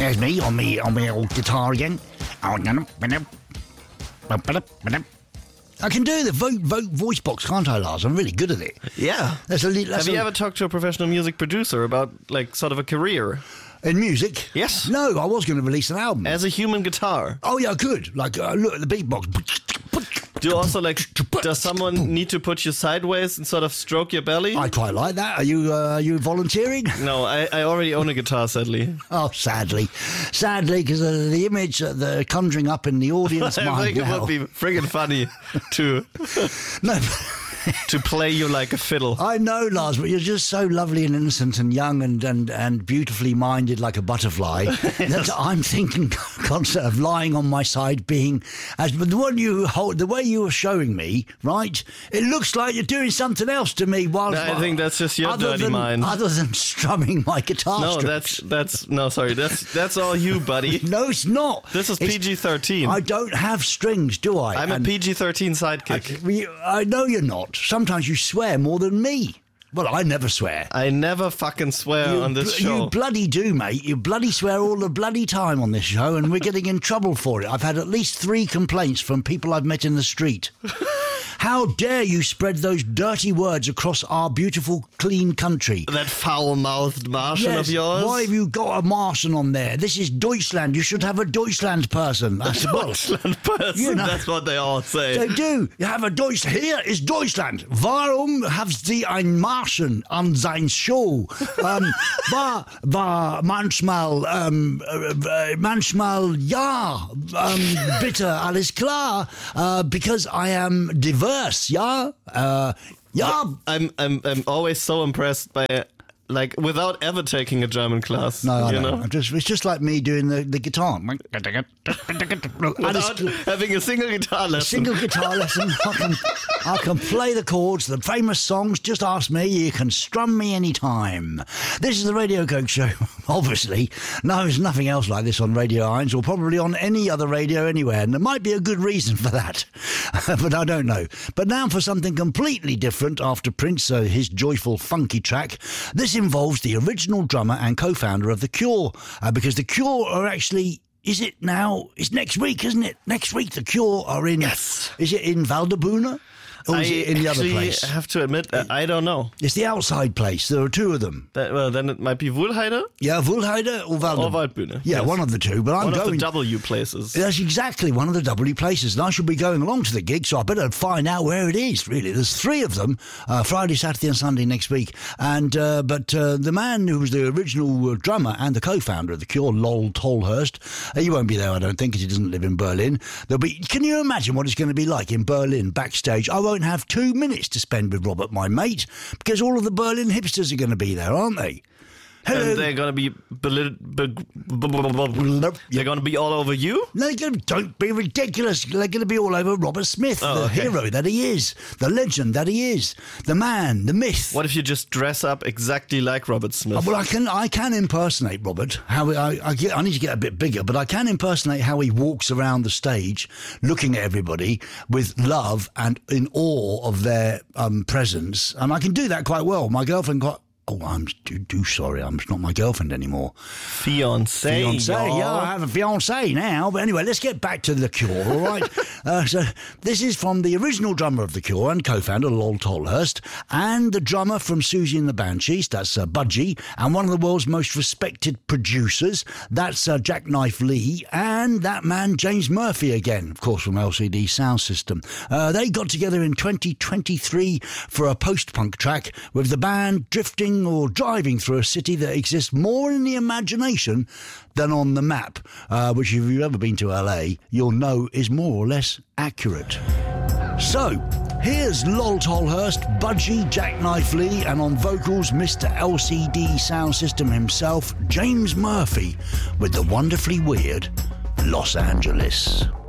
There's me on my old guitar again. I can do the voice box, can't I, Lars? I'm really good at it. Yeah. Have you ever talked to a professional music producer about, like, sort of a career? In music? Yes. No, I was going to release an album. As a human guitar? Oh, yeah, I could. Like, look at the beatbox. Do you also, like, does someone need to put you sideways and sort of stroke your belly? I quite like that. Are you volunteering? No, I already own a guitar, sadly. Oh, sadly. Sadly, because the image that they're conjuring up in the audience I mind think it now. would be friggin' funny to... No, to play you like a fiddle. I know, Lars, but you're just so lovely and innocent and young and beautifully minded like a butterfly that I'm thinking concept of lying on my side being as but the way you were showing me, right? It looks like you're doing something else to me while I think that's just your dirty mind. Other than strumming my guitar. No, strings. that's all you, buddy. No, it's not. This is PG-13. I don't have strings, do I? I'm a PG-13 sidekick. I know you're not. Sometimes you swear more than me. Well, I never swear. I never fucking swear on this show. You bloody do, mate. You bloody swear all the bloody time on this show, and we're getting in trouble for it. I've had at least 3 complaints from people I've met in the street. How dare you spread those dirty words across our beautiful, clean country? That foul-mouthed Martian of yours? Why have you got a Martian on there? This is Deutschland. You should have a Deutschland person. A Deutschland person? You know, that's what they all say. They do. You have a Deutschland. Here is Deutschland. Warum haben Sie ein Martian an sein Show? War manchmal, ja, bitte, alles klar, because I am diverse. Yeah, yeah. I'm always so impressed by, like, without ever taking a German class. No, I know. It's just like me doing the guitar. Without having a single guitar lesson. I can play the chords, the famous songs. Just ask me. You can strum me anytime. This is the Radio Coke Show. Obviously, no, there's nothing else like this on Radio 1 or probably on any other radio anywhere. And there might be a good reason for that, but I don't know. But now for something completely different. After Prince, his joyful, funky track. This involves the original drummer and co-founder of The Cure, because The Cure are actually... Is it now? It's next week, isn't it? Next week, The Cure are in... Yes. Is it in Waldebühne? Or is it in the other place? I have to admit, I don't know. It's the outside place. There are 2 of them. Then it might be Wuhlheide? Yeah, Wuhlheide or Waldebühne. Or Waldbühne. Yeah, yes. one of the 2. But I'm going... One of the W places. That's exactly one of the W places. And I should be going along to the gig, so I better find out where it is, really. There's 3 of them, Friday, Saturday and Sunday next week. And but the man who was the original drummer and the co-founder of The Cure, Lol Tolhurst, he won't be there, I don't think, because he doesn't live in Berlin. Can you imagine what it's going to be like in Berlin, backstage? I won't have 2 minutes to spend with Robert, my mate, because all of the Berlin hipsters are going to be there, aren't they? Hello. And they're going to be... They're going to be all over you? No, don't be ridiculous. They're going to be all over Robert Smith, hero that he is, the legend that he is, the man, the myth. What if you just dress up exactly like Robert Smith? Well, I can impersonate Robert. I need to get a bit bigger, but I can impersonate how he walks around the stage looking at everybody with love and in awe of their presence. And I can do that quite well. My girlfriend got... Oh, I'm sorry. I'm not my girlfriend anymore. Fiancé. Yeah, I have a fiancé now. But anyway, let's get back to The Cure, all right? So this is from the original drummer of The Cure and co-founder, Lol Tolhurst, and the drummer from Susie and the Banshees, that's Budgie, and one of the world's most respected producers, that's Jackknife Lee, and that man, James Murphy, again, of course, from LCD Sound System. They got together in 2023 for a post-punk track with the band drifting or driving through a city that exists more in the imagination than on the map, which if you've ever been to LA, you'll know is more or less accurate. So, here's Lol Tolhurst, Budgie, Jackknife Lee, and on vocals, Mr. LCD Sound System himself, James Murphy, with the wonderfully weird Los Angeles.